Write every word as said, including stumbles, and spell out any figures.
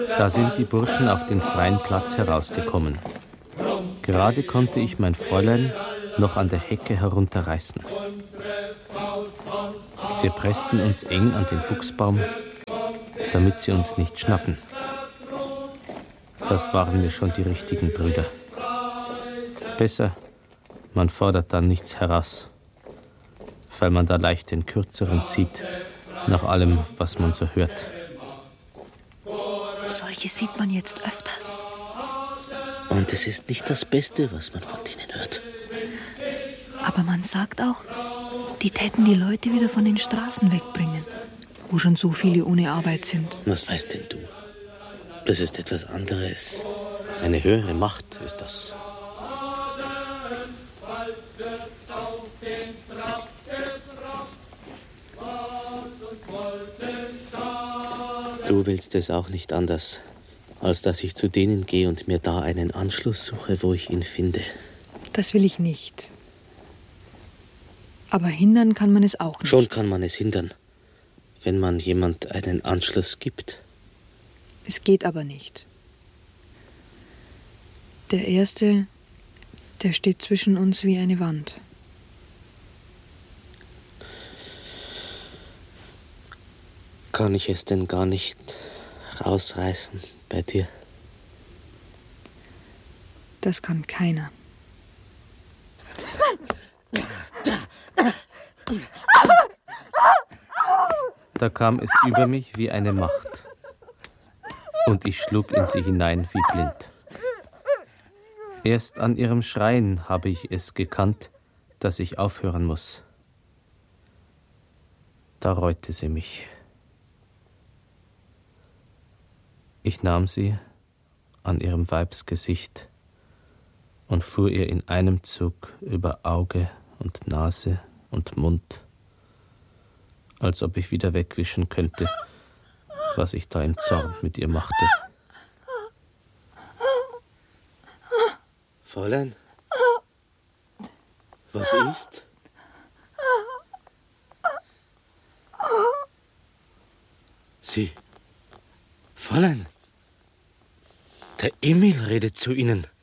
Da sind die Burschen auf den freien Platz herausgekommen. Gerade konnte ich mein Fräulein noch an der Hecke herunterreißen. Wir pressten uns eng an den Buchsbaum, damit sie uns nicht schnappen. Das waren mir schon die richtigen Brüder. Besser, man fordert dann nichts heraus, weil man da leicht den Kürzeren zieht, nach allem, was man so hört. Solche sieht man jetzt öfters. Und es ist nicht das Beste, was man von denen hört. Aber man sagt auch, die täten die Leute wieder von den Straßen wegbringen, wo schon so viele ohne Arbeit sind. Was weißt denn du? Das ist etwas anderes. Eine höhere Macht ist das. Du willst es auch nicht anders, als dass ich zu denen gehe und mir da einen Anschluss suche, wo ich ihn finde. Das will ich nicht. Aber hindern kann man es auch nicht. Schon kann man es hindern, wenn man jemand einen Anschluss gibt. Es geht aber nicht. Der Erste, der steht zwischen uns wie eine Wand. Kann ich es denn gar nicht rausreißen bei dir? Das kann keiner. Da kam es über mich wie eine Macht. Und ich schlug in sie hinein wie blind. Erst an ihrem Schreien habe ich es gekannt, dass ich aufhören muss. Da reute sie mich. Ich nahm sie an ihrem Weibsgesicht und fuhr ihr in einem Zug über Auge und Nase und Mund, als ob ich wieder wegwischen könnte, was ich da im Zorn mit ihr machte. Fräulein, was ist? Sie, Fräulein, der Emil redet zu Ihnen.